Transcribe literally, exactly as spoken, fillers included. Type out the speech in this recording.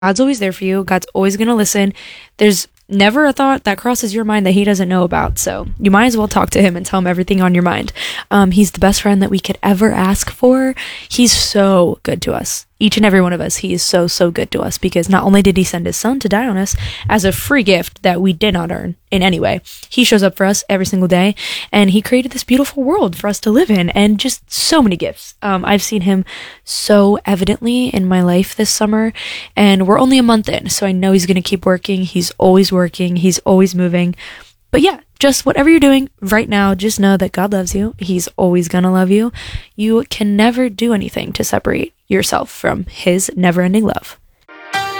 God's always there for you. God's always going to listen. There's never a thought that crosses your mind that he doesn't know about. So you might as well talk to him and tell him everything on your mind. Um, he's the best friend that we could ever ask for. He's so good to us. Each and every one of us, he is so, so good to us, because not only did he send his son to die on us as a free gift that we did not earn in any way, he shows up for us every single day, and he created this beautiful world for us to live in, and just so many gifts. Um, I've seen him so evidently in my life this summer, and we're only a month in, so I know he's going to keep working. He's always working. He's always moving. But yeah, just whatever you're doing right now, just know that God loves you. He's always going to love you. You can never do anything to separate yourself from his never-ending love.